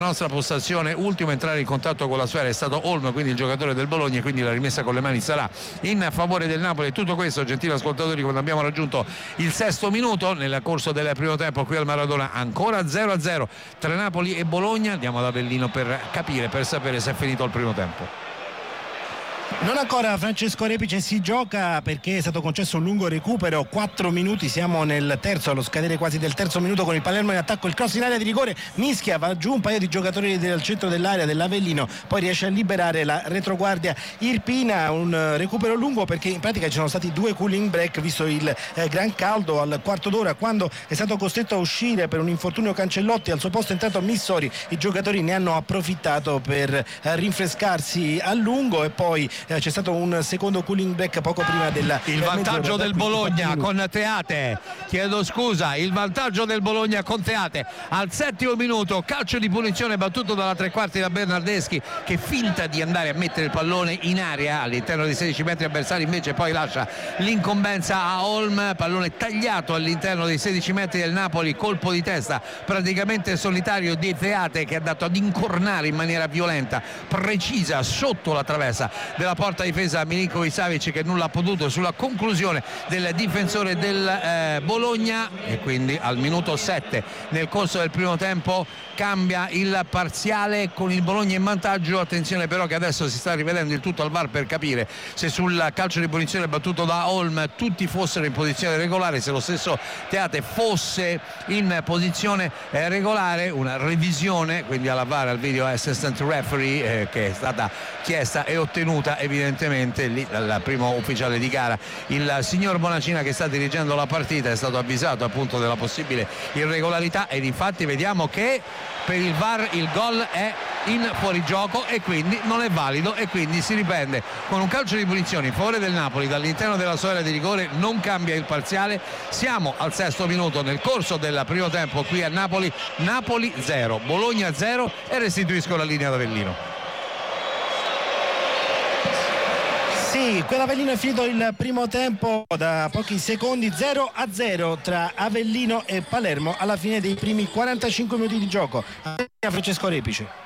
nostra postazione, ultimo a entrare in contatto con la sfera è stato Olm, quindi il giocatore del Bologna, e quindi la rimessa con le mani sarà in favore del Napoli. E tutto questo, gentili ascoltatori, quando abbiamo raggiunto il 6° minuto nel corso del primo tempo qui al Maradona, ancora 0-0 tra Napoli e Bologna. Andiamo ad Avellino per capire, per sapere se è finito il primo tempo. Non ancora Francesco Repice, si gioca perché è stato concesso un lungo recupero, 4 minuti, siamo nel terzo, allo scadere quasi del terzo minuto, con il Palermo in attacco, il cross in area di rigore, mischia, va giù un paio di giocatori del centro dell'area dell'Avellino, poi riesce a liberare la retroguardia Irpina. Un recupero lungo perché in pratica ci sono stati 2 cooling break visto il gran caldo. Al quarto d'ora, quando è stato costretto a uscire per un infortunio Cancellotti, al suo posto è entrato Missori, i giocatori ne hanno approfittato per rinfrescarsi a lungo, e poi c'è stato un secondo cooling break poco prima il vantaggio del Bologna con Teate, chiedo scusa, il vantaggio del Bologna con Teate al 7° minuto, calcio di punizione battuto dalla tre quarti da Bernardeschi, che finta di andare a mettere il pallone in area all'interno dei 16 metri avversari, invece poi lascia l'incombenza a Olm, pallone tagliato all'interno dei 16 metri del Napoli, colpo di testa praticamente solitario di Teate, che è andato ad incornare in maniera violenta, precisa, sotto la traversa della porta difesa Milinković-Savić, che nulla ha potuto sulla conclusione del difensore del Bologna. E quindi al minuto 7 nel corso del primo tempo cambia il parziale con il Bologna in vantaggio. Attenzione però che adesso si sta rivedendo il tutto al VAR per capire se sul calcio di punizione battuto da Olm tutti fossero in posizione regolare, se lo stesso Teate fosse in posizione regolare. Una revisione quindi alla VAR, al video assistant referee, che è stata chiesta e ottenuta evidentemente lì dal primo ufficiale di gara, il signor Bonacina, che sta dirigendo la partita. È stato avvisato appunto della possibile irregolarità, ed infatti vediamo che per il VAR il gol è in fuorigioco e quindi non è valido, e quindi si riprende con un calcio di punizione in favore del Napoli dall'interno della sua area di rigore. Non cambia il parziale, siamo al 6° minuto nel corso del primo tempo qui a Napoli. Napoli 0, Bologna 0, e restituisco la linea ad Avellino. Sì, quell'Avellino è finito il primo tempo da pochi secondi, 0-0 tra Avellino e Palermo alla fine dei primi 45 minuti di gioco. Francesco Repice.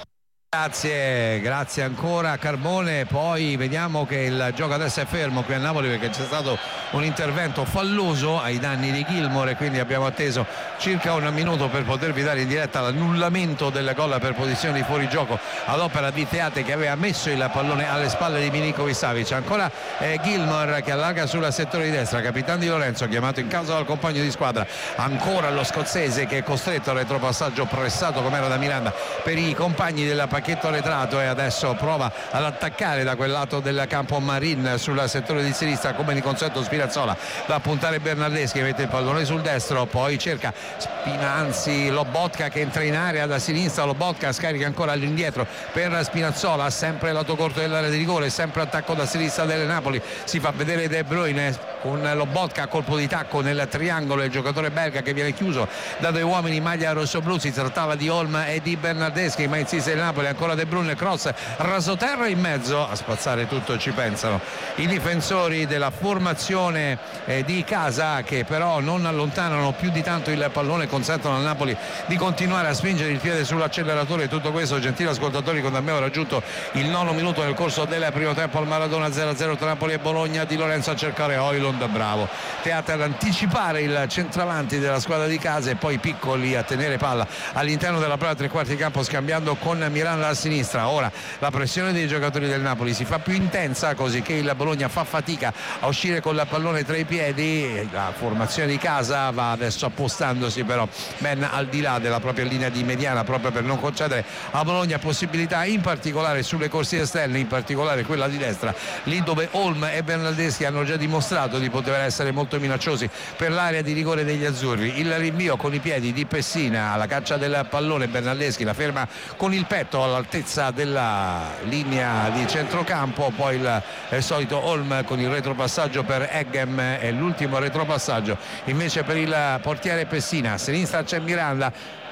Grazie ancora Carbone. Poi vediamo che il gioco adesso è fermo qui a Napoli perché c'è stato un intervento falloso ai danni di Gilmour, e quindi abbiamo atteso circa un minuto per potervi dare in diretta l'annullamento del gol per posizione di fuorigioco ad opera di Teate, che aveva messo il pallone alle spalle di Milinković-Savić. Ancora Gilmour che allarga sul settore di destra, capitano Di Lorenzo chiamato in causa dal compagno di squadra. Ancora lo scozzese che è costretto al retropassaggio pressato come era da Miranda per i compagni del pacchetto arretrato, e adesso prova ad attaccare da quel lato del campo Marin sul settore di sinistra, come di consueto Spinazzola va a puntare Bernardeschi, mette il pallone sul destro, poi cerca Spinanzi, Lobotka che entra in area da sinistra, Lobotka scarica ancora all'indietro per Spinazzola, sempre lato corto dell'area di rigore, sempre attacco da sinistra del Napoli, si fa vedere De Bruyne con Lobotka, colpo di tacco nel triangolo, il giocatore belga che viene chiuso da 2 uomini in maglia rossoblu. Si trattava di Olm e di Bernardeschi, ma insiste il Napoli, ancora De Bruyne, cross rasoterra in mezzo, a spazzare tutto ci pensano i difensori della formazione di casa, che però non allontanano più di tanto il pallone, consentono al Napoli di continuare a spingere il piede sull'acceleratore. Tutto questo, gentili ascoltatori, quando abbiamo raggiunto il 9° minuto nel corso del primo tempo al Maradona, 0-0 tra Napoli e Bologna. Di Lorenzo a cercare Højlund, bravo Teate ad anticipare il centravanti della squadra di casa, e poi Piccoli a tenere palla all'interno della propria tre quarti di campo, scambiando con Miranda a sinistra. Ora la pressione dei giocatori del Napoli si fa più intensa, così che il Bologna fa fatica a uscire con il pallone tra i piedi. La formazione di casa va adesso appostandosi però ben al di là della propria linea di mediana, proprio per non concedere a Bologna possibilità, in particolare sulle corsie esterne, in particolare quella di destra, lì dove Olm e Bernardeschi hanno già dimostrato di poter essere molto minacciosi per l'area di rigore degli azzurri. Il rinvio con i piedi di Pessina alla caccia del pallone, Bernardeschi la ferma con il petto all'altezza della linea di centrocampo, poi il solito Olm con il retropassaggio per Eggem, e l'ultimo retropassaggio invece per il portiere Pessina. A sinistra c'è Miranda,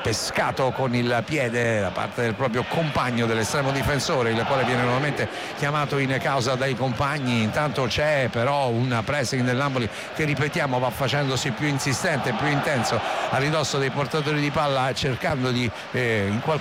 pescato con il piede da parte del proprio compagno, dell'estremo difensore, il quale viene nuovamente chiamato in causa dai compagni. Intanto c'è però un pressing del Napoli che, ripetiamo, va facendosi più insistente, più intenso a ridosso dei portatori di palla, cercando di in qualche